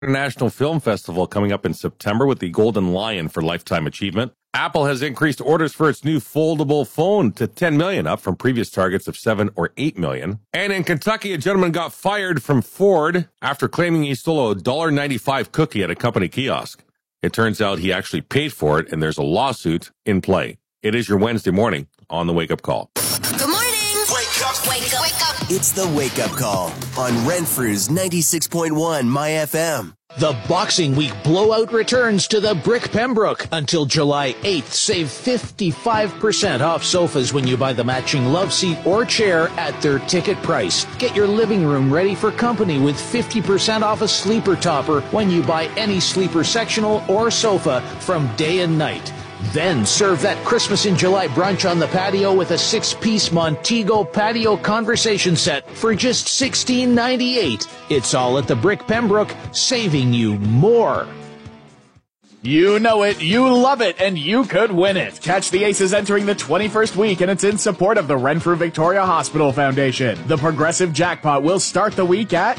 International Film Festival coming up in September with the Golden Lion for Lifetime Achievement. Apple has increased orders for its new foldable phone to 10 million, up from previous targets of 7 or 8 million. And in Kentucky, a gentleman got fired from Ford after claiming he stole a $1.95 cookie at a company kiosk. It turns out he actually paid for it, and there's a lawsuit in play. It is your Wednesday morning on the Wake Up Call. Good morning. Wake up. Wake up. Wake up. It's the Wake Up Call on Renfrew's 96.1 My FM. The Boxing Week blowout returns to the Brick Pembroke until July 8th. Save 55% off sofas when you buy the matching love seat or chair at their ticket price. Get your living room ready for company with 50% off a sleeper topper when you buy any sleeper sectional or sofa from Day and Night. Then serve that Christmas in July brunch on the patio with a 6-piece Montego patio conversation set for just $16.98. It's all at the Brick Pembroke, saving you more. You know it, you love it, and you could win it. Catch the Aces entering the 21st week, and it's in support of the Renfrew Victoria Hospital Foundation. The Progressive Jackpot will start the week at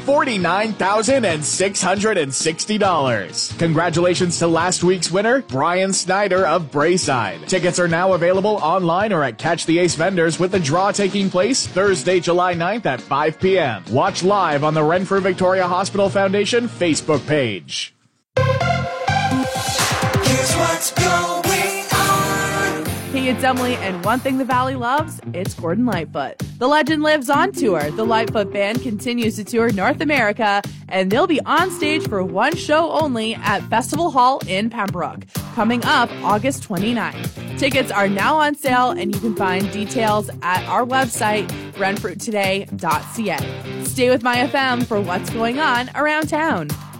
$49,660. Congratulations to last week's winner, Brian Snyder of Brayside. Tickets are now available online or at Catch the Ace vendors, with the draw taking place Thursday, July 9th at 5 p.m. Watch live on the Renfrew Victoria Hospital Foundation Facebook page. What's going on? Hey, it's Emily, and one thing the Valley loves, it's Gordon Lightfoot. The legend lives on tour. The Lightfoot Band continues to tour North America, and they'll be on stage for one show only at Festival Hall in Pembroke, coming up August 29th. Tickets are now on sale, and you can find details at our website, renfrewtoday.ca. Stay with My FM for what's going on around town.